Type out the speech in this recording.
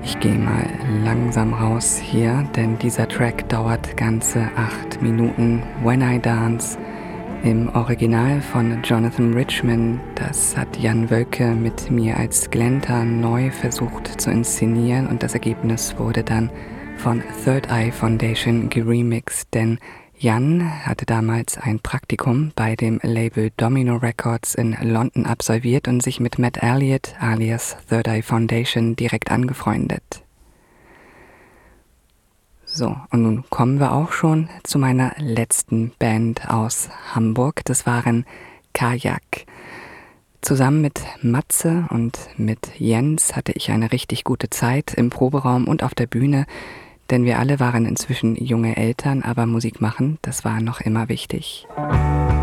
Ich gehe mal langsam raus hier, denn dieser Track dauert ganze 8 Minuten. When I Dance im Original von Jonathan Richman. Das hat Jan Wölke mit mir als Glenta neu versucht zu inszenieren und das Ergebnis wurde dann von Third Eye Foundation geremixed, denn Jan hatte damals ein Praktikum bei dem Label Domino Records in London absolviert und sich mit Matt Elliott alias Third Eye Foundation direkt angefreundet. So, und nun kommen wir auch schon zu meiner letzten Band aus Hamburg. Das waren Kajak. Zusammen mit Matze und mit Jens hatte ich eine richtig gute Zeit im Proberaum und auf der Bühne, denn wir alle waren inzwischen junge Eltern, aber Musik machen, das war noch immer wichtig.